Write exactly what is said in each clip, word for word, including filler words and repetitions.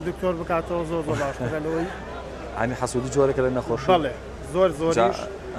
دکتۆر بکاتەوە زۆر زۆر باشترە لەوەی هەنی حەسوودی جۆرێکە لە نەخۆشی بەڵێ زۆر زۆریش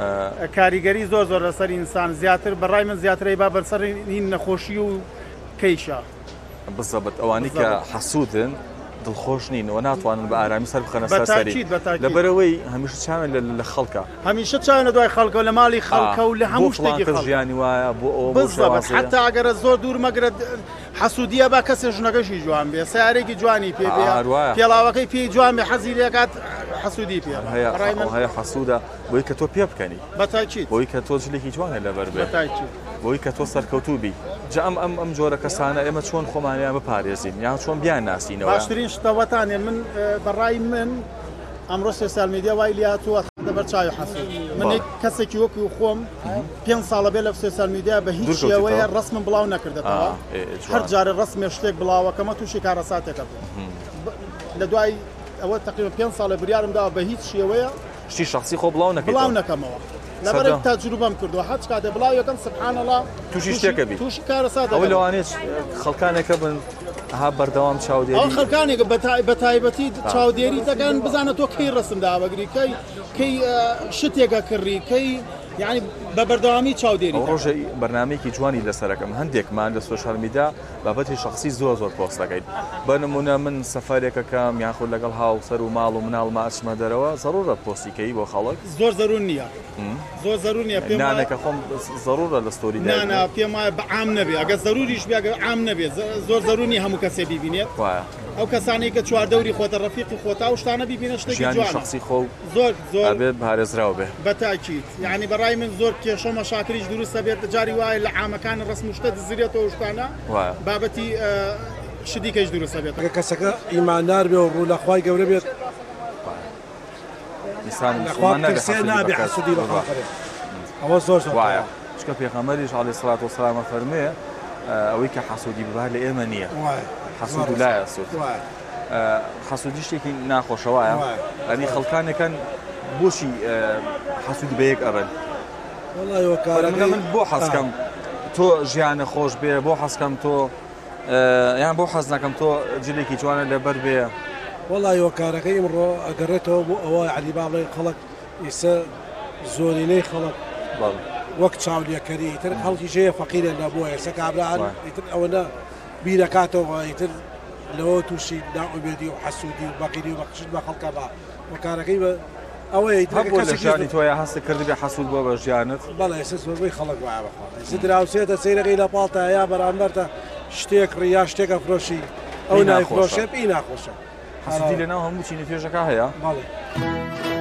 کاریگەری زۆر زۆر لەسەر ئینسان زیاتر بەڕای من زیاترەی با بەرسەر نەخۆشی و کەیشە بزەبت ئەوانەی کە حەسوودن دڵخۆش نین و ناتوانن بە ئارامی سەر بخەنە سەری لەبەرەوەی هەمیشە چاوێن لە خەڵکە هەمیشە چاوێن لە دوای خەڵکە و لە ماڵی خەڵکە و لە هەموو شتێکی خەڵک ژیانی وایە بۆ ئەوە بزەبت حتا ئەگەرە زۆر دوور مەگرێت حەسوودیە با کەسێ ژنەکەشی جوان بێ سیارێکی جوانی پێ بێ پێڵاوەکەی پێی جوان بێ حەزی لێ کات حەسوودی پێ هەیە حەسوودە بۆی کە تۆ پێ بکەنی بەتاکید بۆی کە تۆ جلێکی جوانە لەبەر بێ بۆی کە تۆ سەرکەوتوو بی جا ئەم ئەم ئەم جۆرە کەسانە ئێمە چۆن خۆمانیان بپارێزین یان چۆن بیان ناسینەوە باشترین شتەوەتانێ من بەڕای من ئەمڕۆ سوسیال میدیا وای لێ هاتووە دەبەر چاوی حەسوود من کەسێکی وەکو خۆم پێنج ساڵە بێ لە سوسیال میدیا بە هیچ شێوەیە ڕسمم بڵاو نەکردێتەوە هەر جارە ڕسمێ شتێک بڵاوەکەمە تووشی کارەساتێکە بوو لە دوای ئەوە تقریبا پێنج ساڵە بریارم داوە بە هیچ شێوەیە شتی شخصی خۆ بڵاو نەکەیت بڵاو نەکەمەوە لەبەرێک تاجروبەم کردووە هەچ کاتێ بڵاو یەکەم سبحان الله تووشی شتێکە بی تووشی کارەساتێک ئەوە لەوانەیە خەڵکانێکە بن ها بەردەوام چاودێری ئەو خەڵکانێکە بە تایبەتی چاودێری دەکەن بزانە تۆ کەی ڕسم دابەگری کەی کەی شتێکە کڕی کەی یعنی بە بەردەوامی چاودێری ڕۆژە بەرنامەیەکی جوانی لەسەرەکەم هەندێکمان لە سوشال میدیا بابەتی شخصی زۆر زۆر پۆست دەکەیت بە نمونە من سەفەرێکەکەم یاخود لەگەڵ هاوسەر و ماڵ و مناڵ ماچمە دەرەوە زەڕورە پۆستیکەی بۆ خەڵک زۆر زەرور نییە زۆر زەرور نییە پێم نانێکە خۆم زەڕورە لە ستۆری نانا پێم وایە بە عام نەبێ ئەگەر زەروریش بێ ئەگەر عام نەبێت زۆر زەرور نیە هەموو کەسێ بیبینێت ئەو کەسانی کە چواردەوری خۆتە ڕەفیقی خۆتا و شتانە بیبینە شتێکی جوانە شخصی خۆ زۆر زۆر ئەبێت پارێزراو بێ بەتاکید یعنی بەڕای من زۆر کێشە مەشاکریش دروستە بێت جاری وایە لە عامەکان ڕسم و شتە دزرێتەوە شتانە بابەتی شتێکیش دروستە بێت کەسەکە ئیماندار بێ و ڕوو لە خوای گەورە بێت نابێ حەسوودی بە خاڵ ئەوە زۆر وایە چکە پێغەمبەریش عەلەیهی سەڵات وەسەلام فەرموویە ئەوەی کە حەسوودی ببات لە ئێمە نییە حەسوود لا یەسوود حەسوودی شتێکی ناخۆشە وایە ئەنی خەڵکانێکن بۆچی حەسوودی بە یەک ئەبن من بۆ حەزکەم تۆ ژیانە خۆش بێ بۆ حەزکەم تۆ یان بۆ حەز نەکەم تۆ جلێکی جوانە لەبەر بێ وەڵای وەکارەکەی ئەمڕۆ ئەگەڕێتەوە بۆ ئەوە عەلی با بڵێ خەڵک ئێستا زۆرینەی خەڵک وەک چاودێرکەری تر خەڵکی ژەیە فەقیرە لە بۆ ئێستا کابراان ئیتر ئەوەنە بیرەکاتەوە ئیتر لەوە تووشی نائومێدی و حەسوودی و بەقیری و بەخشت بە خەڵکە بە وەکارەکەی بە ئەوەی لەژیانی تۆیە هەست کردی بێ حەسوود بۆ بە ژیانت بەڵێ ئێستا زۆربەی خەڵک وایە بەخوا ئێستا دراوسێتە سەیرەکەی لە پاڵتە یا بەرامبەرتە شتێک ڕیا شتێکە فرۆشی ئەو نایفرۆشێ پێی ناخۆشە حەسوودی لەناو هەموو چینە توێژەکە هەیە بەڵێ